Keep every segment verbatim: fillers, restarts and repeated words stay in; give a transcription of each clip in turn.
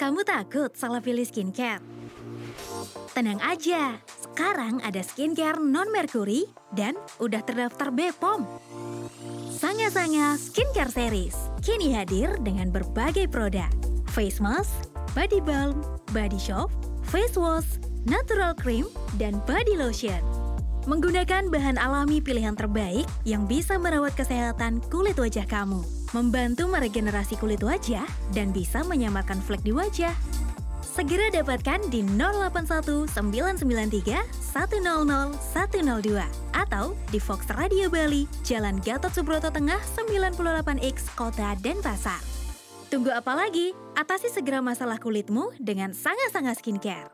Kamu takut salah pilih skincare? Tenang aja, sekarang ada skincare non-merkuri dan udah terdaftar B P O M. Sanga-Sanga Skincare Series kini hadir dengan berbagai produk. Face mask, body balm, body shop, face wash, natural cream, dan body lotion. Menggunakan bahan alami pilihan terbaik yang bisa merawat kesehatan kulit wajah kamu, membantu meregenerasi kulit wajah, dan bisa menyamarkan flek di wajah. Segera dapatkan di nol delapan satu sembilan sembilan tiga satu nol nol satu nol dua atau di Fox Radio Bali, Jalan Gatot Subroto Tengah sembilan puluh delapan X, Kota Denpasar. Tunggu apa lagi? Atasi segera masalah kulitmu dengan Sanga-Sanga Skincare.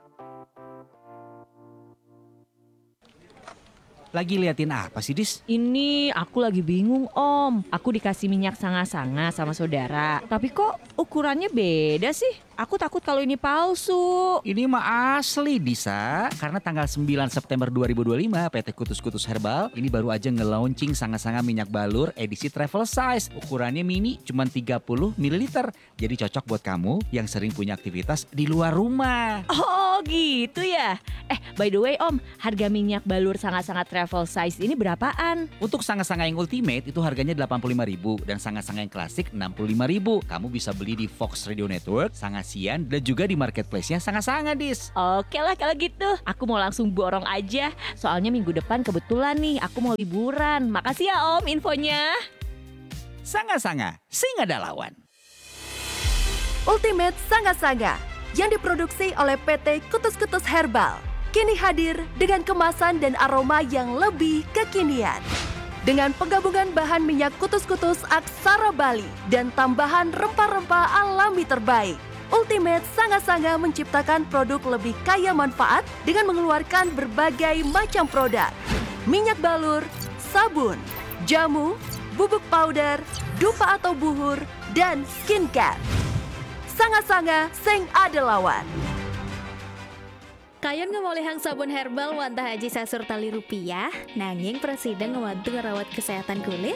Lagi liatin apa sih, Dis? Ini aku lagi bingung, Om. Aku dikasih minyak Sanga-Sanga sama saudara. Tapi kok ukurannya beda sih? Aku takut kalau ini palsu. Ini mah asli, Disa. Karena tanggal sembilan September dua ribu dua puluh lima, P T Kutus-Kutus Herbal ini baru aja nge-launching Sanga-Sanga minyak balur edisi travel size. Ukurannya mini, cuma tiga puluh mililiter. Jadi cocok buat kamu yang sering punya aktivitas di luar rumah. Oh gitu ya? Eh by the way Om, harga minyak balur Sanga-Sanga travel size ini berapaan? Untuk Sanga-Sanga yang ultimate itu harganya delapan puluh lima ribu dan Sanga-Sanga yang klasik enam puluh lima ribu. Kamu bisa beli di Fox Radio Network, Sangasian, dan juga di marketplace-nya Sanga-Sanga, Dis. Oke lah kalau gitu, aku mau langsung borong aja. Soalnya minggu depan kebetulan nih aku mau liburan. Makasih ya Om infonya. Sanga-Sanga, sing ada lawan. Ultimate Sanga-Sanga yang diproduksi oleh P T Kutus-Kutus Herbal kini hadir dengan kemasan dan aroma yang lebih kekinian. Dengan penggabungan bahan minyak kutus-kutus Aksara Bali dan tambahan rempah-rempah alami terbaik, Ultimate Sanga-Sanga menciptakan produk lebih kaya manfaat dengan mengeluarkan berbagai macam produk. Minyak balur, sabun, jamu, bubuk powder, dupa atau buhur, dan skincare. Sanga-Sanga sing ada lawan. Kayon ngomolehang sabun herbal wantah haji sasur tali rupiah, nanging presiden ngewantu ngerawat kesehatan kulit.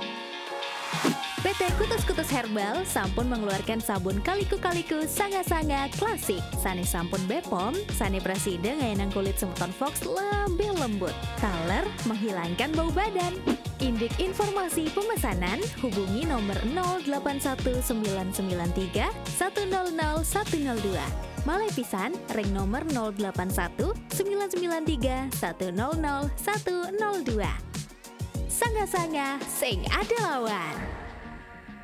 P T Kutus-Kutus Herbal sampun mengeluarkan sabun kaliku-kaliku Sanga-Sanga klasik. Sane sampun B P O M, sane presiden ngayenang kulit semeton Fox lebih lembut. Color menghilangkan bau badan. Indik informasi pemesanan hubungi nomor nol delapan satu sembilan sembilan tiga satu nol nol satu nol dua. Malai pisan ring nomor nol delapan satu sembilan sembilan tiga satu nol nol satu nol dua. Sanga-Sanga sing ada lawan.